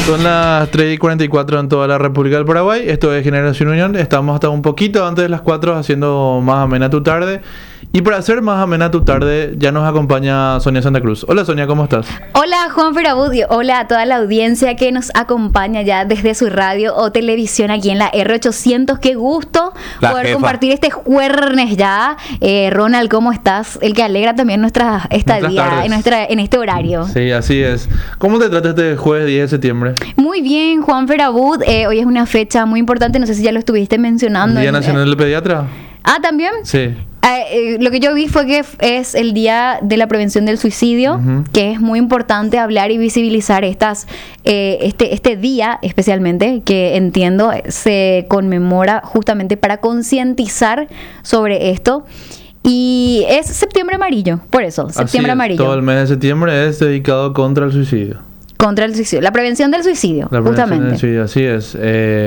Son las 3:44 en toda la República del Paraguay. Esto es Generación Unión. Estamos hasta un poquito antes de las 4 haciendo más amena tu tarde. Y para hacer más amena tu tarde ya nos acompaña Sonia Santa Cruz. Hola Sonia, ¿cómo estás? Hola Juan Ferabudio, hola a toda la audiencia que nos acompaña ya desde su radio o televisión aquí en la R800. Qué gusto poder compartir este jueves ya. Ronald, ¿cómo estás? El que alegra también nuestra estadía en este horario. Sí, así es. ¿Cómo te trata este jueves 10 de septiembre? Muy bien, Juan Ferabud. Hoy es una fecha muy importante, no sé si ya lo estuviste mencionando. ¿Día Nacional del Pediatra? Ah, ¿también? Sí. Lo que yo vi fue que es el Día de la Prevención del Suicidio, que es muy importante hablar y visibilizar este día especialmente, que entiendo se conmemora justamente para concientizar sobre esto. Y es septiembre amarillo, por eso, septiembre amarillo. Todo el mes de septiembre es dedicado contra el suicidio. Contra el suicidio, la prevención del suicidio, justamente. Del suicidio, así es.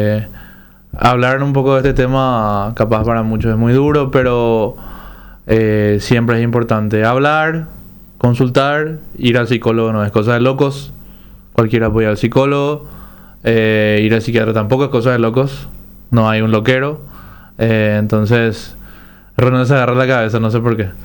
Hablar un poco de este tema, capaz para muchos es muy duro, pero siempre es importante hablar, consultar, ir al psicólogo no es cosa de locos, cualquiera puede ir al psicólogo, ir al psiquiatra tampoco es cosa de locos, no hay un loquero, entonces Ronald se agarra la cabeza, no sé por qué.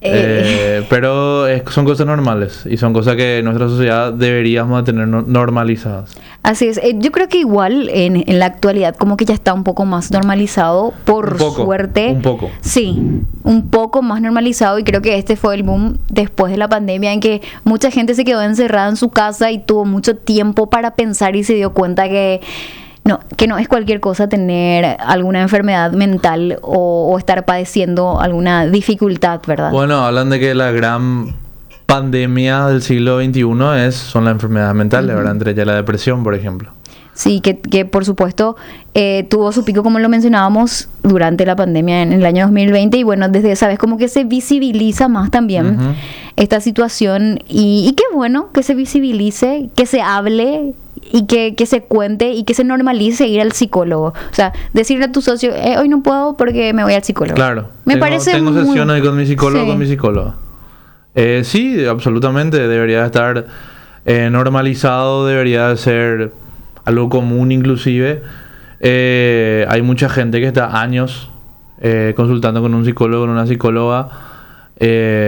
Pero son cosas normales y son cosas que en nuestra sociedad deberíamos tener normalizadas. Así es, yo creo que igual en la actualidad como que ya está un poco más normalizado, por suerte. Un poco. Sí, un poco más normalizado, y creo que este fue el boom después de la pandemia, en que mucha gente se quedó encerrada en su casa y tuvo mucho tiempo para pensar y se dio cuenta que no es cualquier cosa tener alguna enfermedad mental o estar padeciendo alguna dificultad, ¿verdad? Bueno, hablan de que la gran pandemia del siglo XXI son las enfermedades mentales, ¿verdad? Entre ellas la depresión, por ejemplo. Sí, que por supuesto tuvo su pico, como lo mencionábamos, durante la pandemia en el año 2020, y bueno, desde esa vez como que se visibiliza más también esta situación, y qué bueno que se visibilice, que se hable y que se cuente y que se normalice ir al psicólogo. O sea, decirle a tu socio, hoy no puedo porque me voy al psicólogo. Claro. Tengo sesiones hoy con mi psicólogo, con mi psicóloga. Sí, absolutamente. Debería estar normalizado, debería ser algo común inclusive. Hay mucha gente que está años consultando con un psicólogo, con una psicóloga.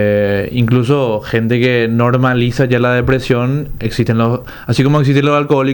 Incluso gente que normaliza ya la depresión. Así como existen los alcohólicos,